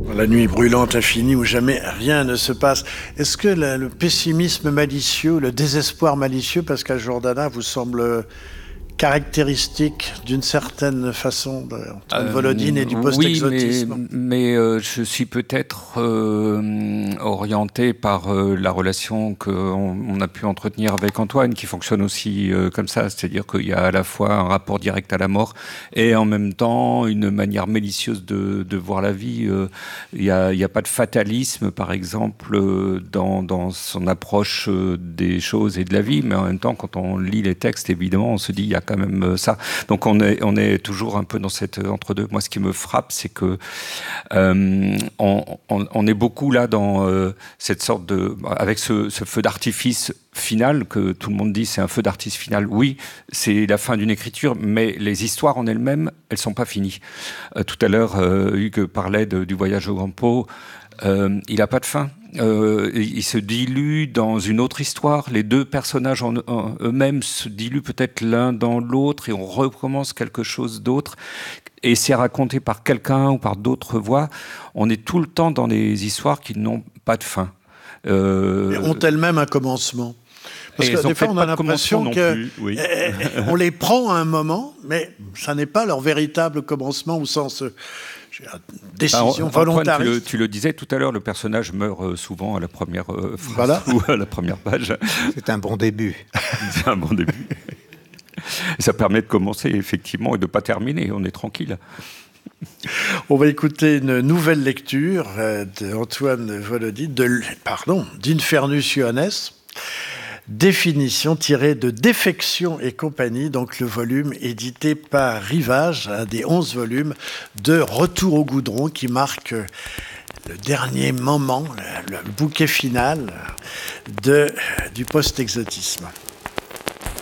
La nuit brûlante infinie où jamais rien ne se passe. Est-ce que le pessimisme malicieux, le désespoir malicieux, Pascal Jordana, vous semble caractéristique d'une certaine façon d'Antoine Volodine et du post-exotisme? Oui, mais je suis peut-être orienté par la relation qu'on a pu entretenir avec Antoine, qui fonctionne aussi comme ça, c'est-à-dire qu'il y a à la fois un rapport direct à la mort et en même temps une manière malicieuse de voir la vie. Il y a pas de fatalisme, par exemple, dans son approche des choses et de la vie, mais en même temps, quand on lit les textes, évidemment, on se dit il y a quand même ça. Donc on est toujours un peu dans cette entre-deux. Moi, ce qui me frappe, c'est que on est beaucoup là dans cette sorte de... avec ce feu d'artifice final, que tout le monde dit c'est un feu d'artifice final. Oui, c'est la fin d'une écriture, mais les histoires en elles-mêmes, elles sont pas finies. Tout à l'heure, Hugues parlait du voyage au Grand Pau. Il n'a pas de fin. Il se dilue dans une autre histoire. Les deux personnages en eux-mêmes se diluent peut-être l'un dans l'autre et on recommence quelque chose d'autre. Et c'est raconté par quelqu'un ou par d'autres voix. On est tout le temps dans des histoires qui n'ont pas de fin. Et ont elles-mêmes un commencement? Parce que des fois, on a l'impression qu'on les prend à un moment, mais ça n'est pas leur véritable commencement au sens... décision volontariste. Antoine, tu le disais tout à l'heure, le personnage meurt souvent à la première phrase ou à la première page. C'est un bon début. C'est un bon début. Et ça permet de commencer, effectivement, et de ne pas terminer. On est tranquille. On va écouter une nouvelle lecture d'Antoine Volodine, d'Infernus Ioannes. Définition tirée de Défection et compagnie, donc le volume édité par Rivage, un des 11 volumes de Retour au goudron qui marque le dernier moment, le bouquet final du post-exotisme.